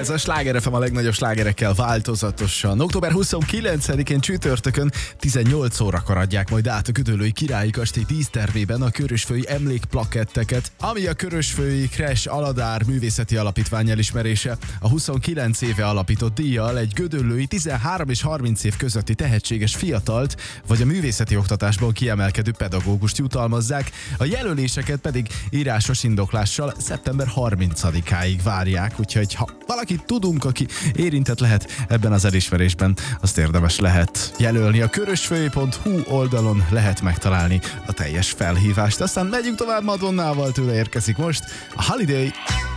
Ez a Sláger FM a legnagyobb slágerekkel változatosan. Október 29-én csütörtökön 18 órakor adják majd át a Gödöllői Királyi Kastély dísztervében a körösfői emlékplaketteket, ami a körösfői Kres Aladár Művészeti Alapítvány elismerése. A 29 éve alapított díjjal egy gödöllői 13 és 30 év közötti tehetséges fiatalt, vagy a művészeti oktatásban kiemelkedő pedagógust jutalmazzák, a jelöléseket pedig írásos indoklással szeptember 30-áig várják, úgyhogy ha valakit tudunk, aki érintett lehet ebben az elismerésben, azt érdemes lehet jelölni. A körösfői.hu oldalon lehet megtalálni a teljes felhívást. Aztán megyünk tovább Madonnával, tőle érkezik most a Holiday.